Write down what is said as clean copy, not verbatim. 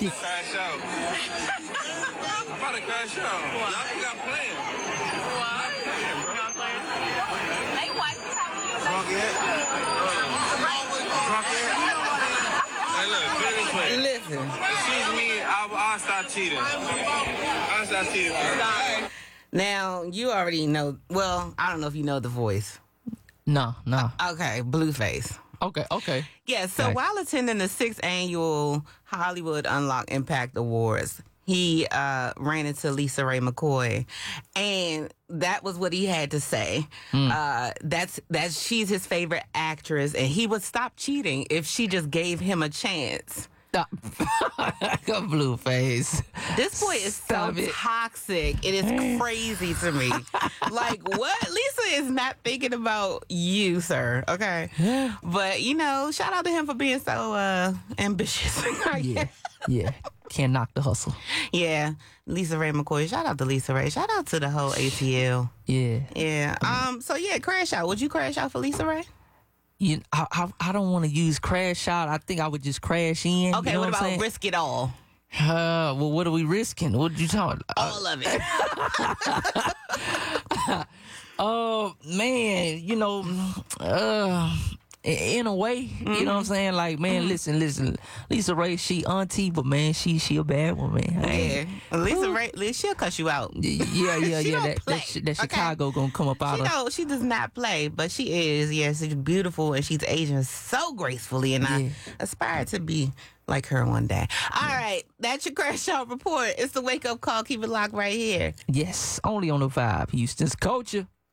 crash out. I'm about to crash out. Y'all got playing. What? Not playing? Hey, what? Drunk yet? Drunk yet? Hey, look, put it this way. Listen. Excuse me, I'll stop cheating. I'll stop cheating. Now, you already know. Well, I don't know if you know the voice. No. Okay, Blueface. Okay. Yeah, so Okay. while attending the 6th annual Hollywood Unlock Impact Awards, he ran into Lisa Ray McCoy, and that was what he had to say. That's she's his favorite actress, and he would stop cheating if she just gave him a chance. Stop. Blueface. This boy is Stop so it. toxic. It is crazy to me. Like, what? Lisa is not thinking about you, sir. Okay. But, shout out to him for being so ambitious. Yeah. Can't knock the hustle. Yeah. Lisa Ray McCoy. Shout out to Lisa Ray. Shout out to the whole ATL. Yeah. Yeah. So, yeah, crash out. Would you crash out for Lisa Ray? I don't want to use crash out. I think I would just crash in. Okay, you know what I'm about saying? risk it all? Well, what are we risking? What are you talking about? All of it. Oh, man, in a way, you know what I'm saying? Like, man, listen. Lisa Ray, she auntie, but man, she a bad one, man. Yeah. Lisa Ray, she'll cuss you out. Yeah. don't play, That Chicago gonna come up out of. She does not play, but she is. Yes, she's beautiful and she's aging so gracefully, and I aspire to be like her one day. All right, that's your crash out report. It's the wake up call. Keep it locked right here. Yes, only on the Vibe, Houston's culture.